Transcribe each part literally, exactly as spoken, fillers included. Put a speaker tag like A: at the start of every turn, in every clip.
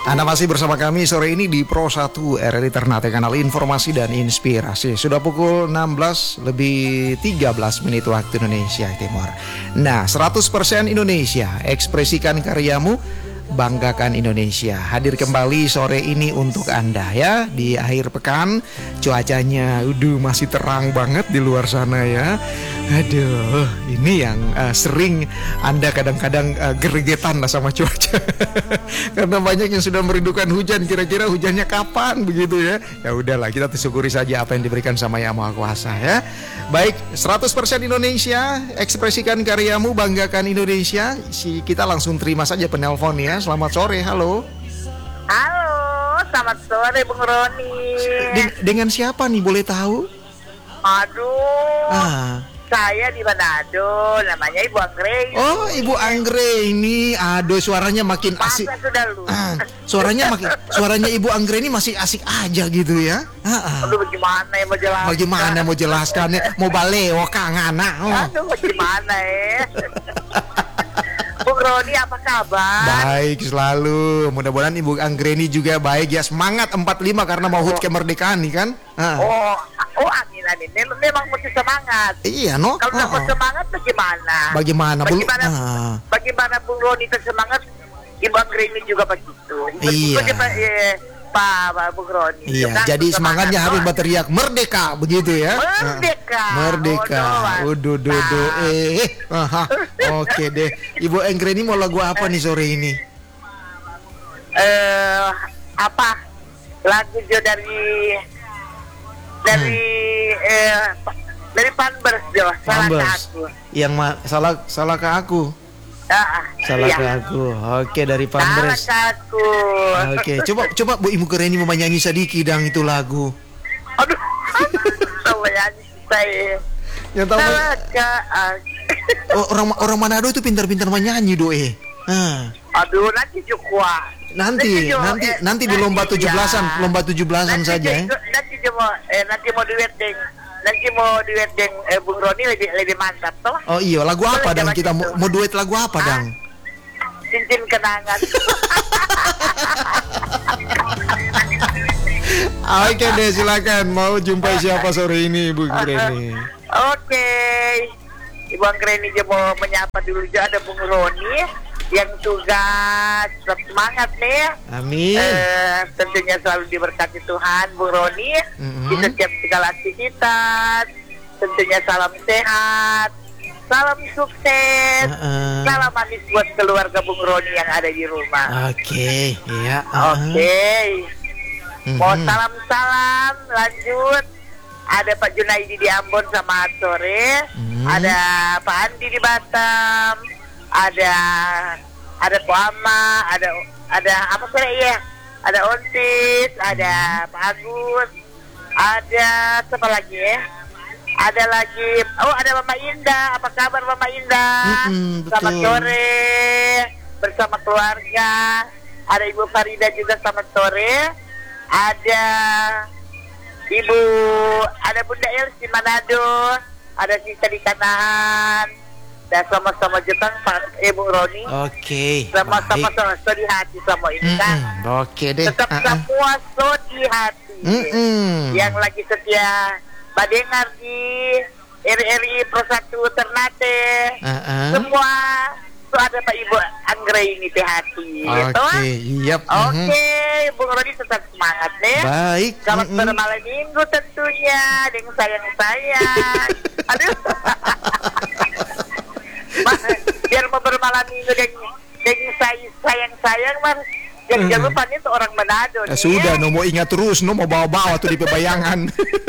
A: Anda masih bersama kami sore ini di Pro satu R R I Ternate, kanal informasi dan inspirasi. Sudah pukul enam belas lebih tiga belas menit waktu Indonesia Timur. Nah, seratus persen Indonesia, ekspresikan karyamu, banggakan Indonesia. Hadir kembali sore ini untuk Anda ya. Di akhir pekan, cuacanya udah masih terang banget di luar sana ya. Aduh, ini yang uh, sering Anda kadang-kadang uh, geregetan lah sama cuaca. Karena banyak yang sudah merindukan hujan. Kira-kira hujannya kapan begitu ya. Ya udahlah, kita syukuri saja apa yang diberikan sama Yang Maha Kuasa ya. Baik, seratus persen Indonesia, ekspresikan karyamu, banggakan Indonesia. Si kita langsung terima saja penelpon ya. Selamat sore, halo.
B: Halo, selamat sore Bung Roni.
A: De- dengan siapa nih, boleh tahu?
B: Aduh,
A: Ah.
B: saya di Manado, namanya Ibu Anggreni.
A: Oh, Ibu Anggreni. Aduh, suaranya makin asik.
B: Masa sudah lu?
A: Ah, suaranya makin suaranya Ibu Anggreni masih asik aja gitu ya. Ah, ah.
B: Aduh, bagaimana ya mau jelaskan?
A: Bagaimana mau jelaskannya? Mau baleo kang anak. Oh.
B: Aduh, bagaimana ya? Bung Roni, apa kabar?
A: Baik selalu. Mudah-mudahan Ibu Anggreni juga baik ya. Semangat empat puluh lima karena mau hut kemerdekaan nih kan. Ah.
B: Oh, oh amin amin. Mem- Memang mesti semangat.
A: Iya no.
B: Kalau
A: Ah,
B: tak mau
A: ah.
B: semangat bagaimana?
A: Bagaimana? Belum.
B: Bagaimana?
A: Ah.
B: Bagaimana Bung Roni tersemangat? Ibu Anggreni juga begitu.
A: Iya.
B: Bagaimana, eh, Pak, Pak Bung Roni.
A: Iya,
B: Kan
A: jadi semangatnya
B: semangat,
A: harus
B: no?
A: berteriak merdeka begitu ya.
B: Merdeka.
A: Ah, merdeka.
B: Oh,
A: Uduh, duh,
B: mantap.
A: duh. Eh, eh. Aha. Oke deh. Ibu Anggreni mau lagu apa nih sore ini?
B: Eh, apa? Lagu Jo dari dari eh dari Panbers Jo, salah ke
A: Ambers.
B: aku.
A: Yang ma- salah salah ke aku.
B: Ah,
A: Salah
B: iya.
A: ke aku. Oke, dari
B: Salah
A: Panbers.
B: ke aku.
A: Oke, coba coba Bu Ibu Anggreni mau nyanyi sedikit dang itu lagu.
B: Aduh. Sama yang saya.
A: Yang tahu
B: Salah ke aku.
A: oh, orang orang Manado itu pintar-pintar menyanyi doe. Ah.
B: Aduh, nanti juga.
A: Nanti,
B: Jo,
A: nanti,
B: eh,
A: nanti di lomba tujuh belasan,
B: ya.
A: lomba tujuh belasan
B: Nanti
A: saja ya.
B: Jo- Nanti Jo mau eh nanti mau duet deng. Nanti mau duet deng eh, Bung Roni lebih lebih mantap toh.
A: Oh iya, lagu apa
B: Boleh
A: dang
B: coba
A: kita
B: gitu.
A: mau, mau duet lagu apa
B: Ah.
A: dang?
B: Cincin kenangan.
A: Oke deh, silakan. Mau jumpai siapa sore ini, Bu Anggreni?
B: Oke. Ibu Anggreni juga mau menyapa dulu juga ada Bung Roni yang tugas tetap semangat nih.
A: Amin.
B: Eh, tentunya selalu diberkati Tuhan Bung Roni
A: Mhm.
B: di setiap segala aktivitas. Tentunya salam sehat, salam sukses,
A: Heeh.
B: salam manis buat keluarga Bung Roni yang ada di rumah.
A: Oke, ya.
B: Oke.
A: Mhm.
B: Mau salam-salam lanjut. Ada Pak Junaidi di Ambon sama sore.
A: Hmm.
B: Ada Pak Andi di Batam. Ada ada Pak Ama, ada ada apa sore ya? Ada Ontis, ada Pak Agus. Ada siapa lagi ya? Ada lagi, oh ada Mama Indah. Apa kabar Mama Indah?
A: Mm-mm,
B: Selamat
A: betul.
B: sore bersama keluarga. Ada Ibu Farida juga selamat sore. Ada Ibu, ada Bunda Els di Manado, ada Sisa di Kanahan, dan sama-sama Jepang Pak Ibu Roni,
A: Oke.
B: sama-sama
A: Baik.
B: sama so di hati sama ini kan,
A: Mm-mm, Oke deh.
B: tetap
A: Ah, ah.
B: semua so di hati,
A: Mm-mm.
B: yang lagi setia badengar di R R I Pro satu Ternate,
A: Ah, ah.
B: semua so ada Pak Ibu Anggreni di hati, gitu.
A: Oke, iya. mhm.
B: Oke, Bung Roni tetap semangat deh.
A: Baik.
B: Selamat
A: mm-mm.
B: bermalam minggu tentunya dengan sayang-sayang. Aduh. Mas, biar mau bermalam minggu dengan dengan say- sayang-sayang mas. Jangan jangan lupa nih tuh orang Manado
A: Eh,
B: nih.
A: sudah, no mau ingat terus, no mau bawa-bawa tuh di pebayangan.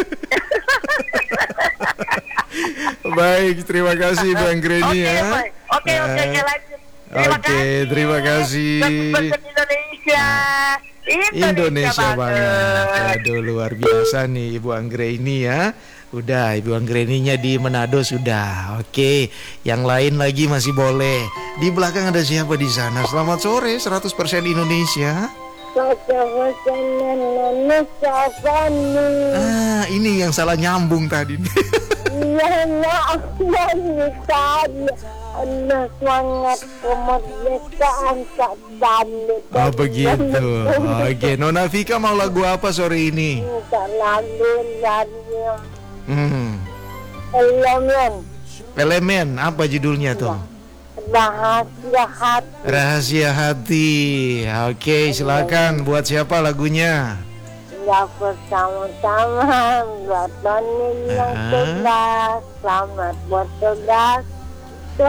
A: Baik, terima kasih Bu Anggreni
B: Oke,
A: ya.
B: baik. Oke, oke, oke, lanjut. Terima
A: Oke,
B: kasih.
A: terima kasih.
B: Pesan Indonesia. Indonesia,
A: Indonesia banget. Aduh, luar biasa nih Ibu Anggreni ya. Udah, Ibu Anggreninya di Manado sudah. Oke, yang lain lagi masih boleh. Di belakang ada siapa di sana? Selamat sore, seratus persen Indonesia. Ah, ini yang salah nyambung tadi.
C: Anda semangat kemerdekaan tak tanda.
A: Oh begitu. Oke, Nona Vika mau lagu apa sore ini?
C: Tak lagu radio.
A: Hmm.
C: Elemen.
A: Elemen, apa judulnya tuh?
C: Rahasia hati.
A: Rahasia hati. Oke, silakan. Buat siapa lagunya?
C: Ya bersama-sama buat Tony yang
A: Ah.
C: tugas. Selamat bertugas.